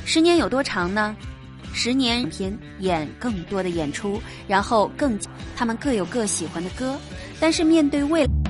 10年有多长呢？10年天演更多的演出，然后他们各有各喜欢的歌，但是面对未来